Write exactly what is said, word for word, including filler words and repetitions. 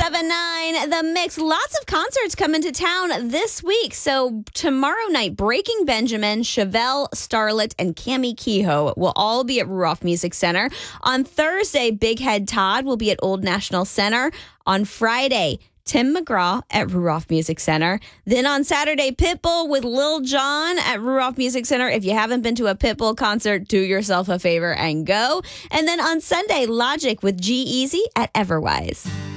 seven nine, The Mix. Lots of concerts coming to town this week. So tomorrow night, Breaking Benjamin, Chevelle, Starlet, and Cami Kehoe will all be at Ruoff Music Center. On Thursday, Big Head Todd will be at Old National Center. On Friday, Tim McGraw at Ruoff Music Center. Then on Saturday, Pitbull with Lil Jon at Ruoff Music Center. If you haven't been to a Pitbull concert, do yourself a favor and go. And then on Sunday, Logic with G-Eazy at Everwise.